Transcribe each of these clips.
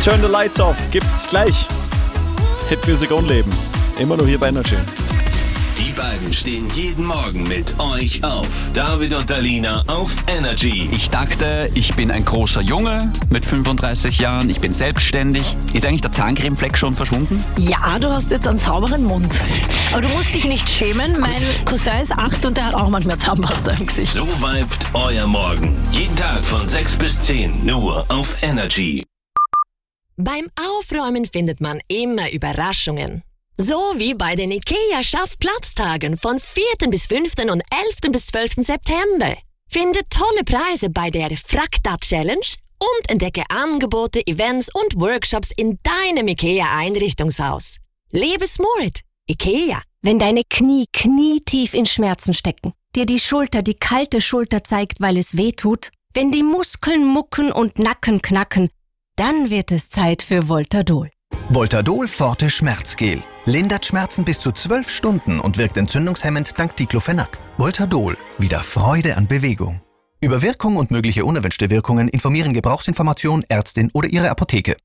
Turn the Lights Off gibt's gleich. Hit Music Only eben. Immer nur hier bei Energy. Die beiden stehen jeden Morgen mit euch auf. David und Alina auf Energy. Ich dachte, ich bin ein großer Junge mit 35 Jahren. Ich bin selbstständig. Ist eigentlich der Zahncremefleck schon verschwunden? Ja, du hast jetzt einen sauberen Mund. Aber du musst dich nicht schämen. Mein Cousin ist 8 und der hat auch manchmal Zahnpasta im Gesicht. So vibet euer Morgen. Jeden Tag von 6 bis 10. Nur auf Energy. Beim Aufräumen findet man immer Überraschungen. So wie bei den IKEA-Schaff-Platztagen von 4. bis 5. und 11. bis 12. September. Finde tolle Preise bei der Frakta-Challenge und entdecke Angebote, Events und Workshops in deinem IKEA-Einrichtungshaus. Lebe smart. IKEA. Wenn deine Knie knietief in Schmerzen stecken, dir die Schulter die kalte Schulter zeigt, weil es weh tut, wenn die Muskeln mucken und Nacken knacken, dann wird es Zeit für Voltadol. Voltadol Forte Schmerzgel. Lindert Schmerzen bis zu 12 Stunden und wirkt entzündungshemmend dank Diclofenac. Voltadol. Wieder Freude an Bewegung. Über Wirkung und mögliche unerwünschte Wirkungen informieren Gebrauchsinformation, Ärztin oder Ihre Apotheke.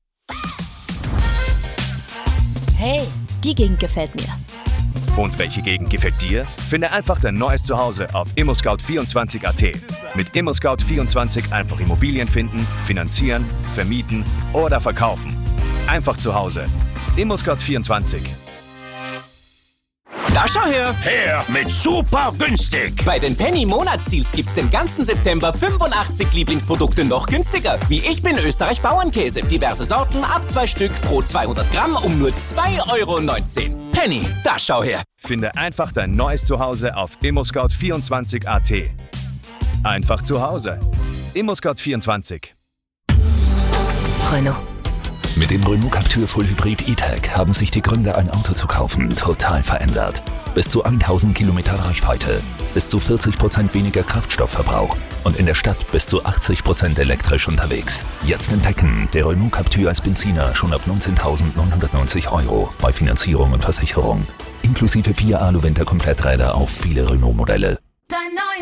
Hey, die Gegend gefällt mir. Und welche Gegend gefällt dir? Finde einfach dein neues Zuhause auf ImmoScout24.at. Mit ImmoScout24 einfach Immobilien finden, finanzieren, vermieten oder verkaufen. Einfach zu Hause. ImmoScout24. Da schau her! Her mit super günstig. Bei den Penny-Monatsdeals gibt's den ganzen September 85 Lieblingsprodukte noch günstiger. Wie Ich bin Österreich Bauernkäse. Diverse Sorten ab 2 Stück pro 200 Gramm um nur 2,19 €. Penny, da schau her! Finde einfach dein neues Zuhause auf ImmoScout24.at. Einfach zu Hause. ImmoScout24. Renault. Mit dem Renault Captur Full Hybrid E-Tech haben sich die Gründe, ein Auto zu kaufen, total verändert. Bis zu 1000 Kilometer Reichweite, bis zu 40% weniger Kraftstoffverbrauch und in der Stadt bis zu 80% elektrisch unterwegs. Jetzt entdecken, der Renault Captur als Benziner schon ab 19.990 € bei Finanzierung und Versicherung. Inklusive 4 Alu-Winter-Kompletträder auf viele Renault-Modelle.